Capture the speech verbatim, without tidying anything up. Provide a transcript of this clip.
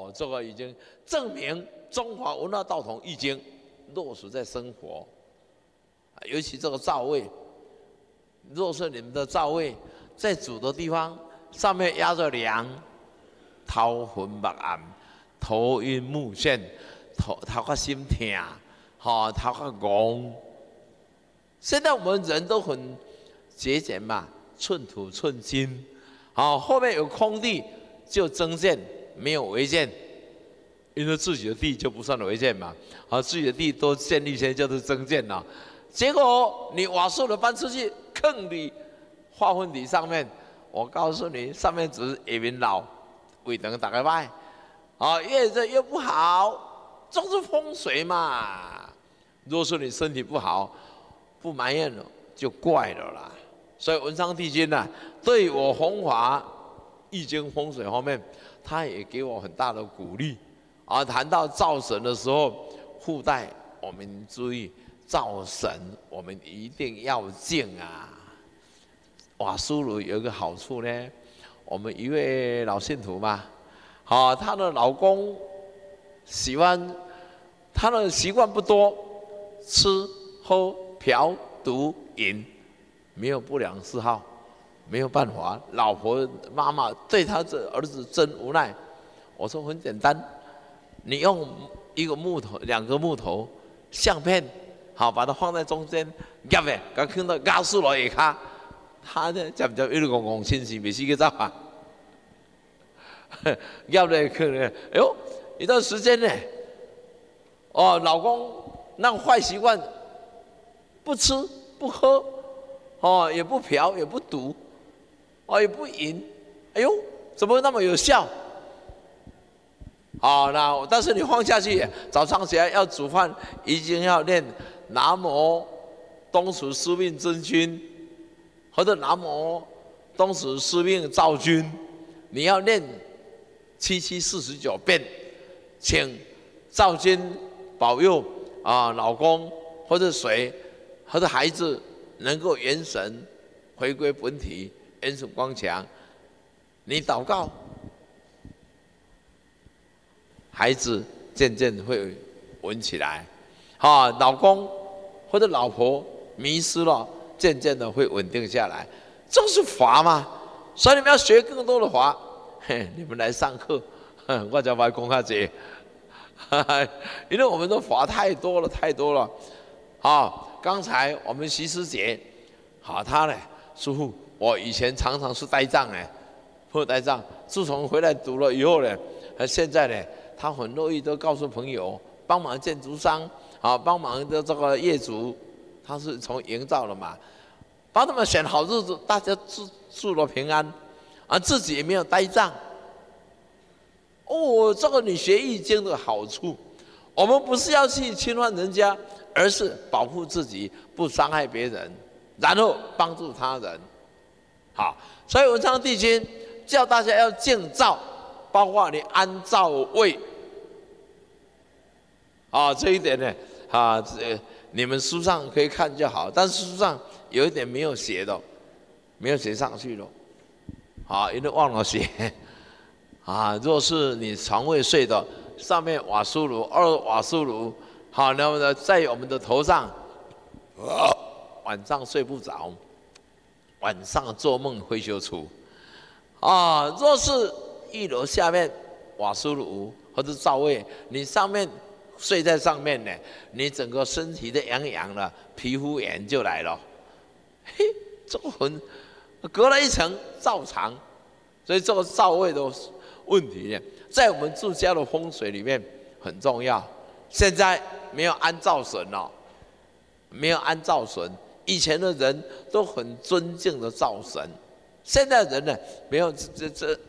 哦，这个已经证明中华文化道统易经落实在生活，尤其这个灶位，若是你们的灶位在煮的地方上面压着梁，头昏目暗，头晕目眩，头头壳心痛，哈，头壳戆。现在我们人都很节俭嘛，寸土寸金，好，后面有空地就增建，没有违建，因为自己的地就不算违建嘛，好，自己的地都建立起来就是增建了。结果你瓦数的搬出去，坑里、化粪底上面，我告诉你，上面只是下面老，胃等大概坏，啊，越热越不好，这是风水嘛。若是你身体不好，不埋怨了，就怪了啦。所以文昌帝君呢，对我弘法易经风水方面，他也给我很大的鼓励。啊，谈到灶神的时候，附带我们注意，灶神我们一定要敬啊。瓦斯炉有一个好处呢，我们一位老信徒嘛，好，她的老公喜欢，他的习惯不多，吃喝嫖赌饮，没有不良嗜好，没有办法。老婆妈妈对他这儿子真无奈。我说很简单，你用一个木头，两个木头相片，好，把它放在中间，夹的，给它放到压死落下骹，他呢，接接一直讲讲亲情，未死去走啊，压在可能，哎呦，一段时间呢，哦，老公那坏习惯，不吃不喝，哦，也不嫖也不赌，哦，也不淫，哎呦，怎么会那么有效？好，那但是你放下去，早上起来要煮饭，一定要念南无东土司命真君，或者南无东土司命赵君，你要念七七四十九遍，请赵君保佑啊，老公或者谁或者孩子能够元神回归本体，元神光强，你祷告。孩子渐渐会稳起来，啊，老公或者老婆迷失了，渐渐的会稳定下来，这是法嘛。所以你们要学更多的法，嘿，你们来上课，我就来讲下这，因为我们的法太多了，太多了。好，刚才我们徐师姐，好，她呢，师父，我以前常常是呆账哎，破呆账，自从回来读了以后呢，现在呢。他很乐意都告诉朋友，帮忙建筑商，啊，帮忙的这个业主，他是从营造了嘛，帮他们选好日子，大家住住了平安，啊，自己也没有呆账。哦，这个你学易经的好处，我们不是要去侵犯人家，而是保护自己，不伤害别人，然后帮助他人。好，所以文昌帝君叫大家要敬灶。包括你安灶位，啊，这一点呢，啊，这你们书上可以看就好，但是书上有一点没有写的，没有写上去了，啊，因为忘了写，啊，若是你床位睡的上面瓦斯炉，二瓦斯炉，好，那么呢，在我们的头上，啊，晚上睡不着，晚上做梦会修出，啊，若是一楼下面瓦斯炉或者灶位，你上面睡在上面呢，你整个身体的痒痒了，皮肤炎就来了。嘿，这个很隔了一层灶墙，所以这个灶位的问题呢，在我们住家的风水里面很重要。现在没有安灶神了，没有安灶神，以前的人都很尊敬的灶神，现在人呢没有这这。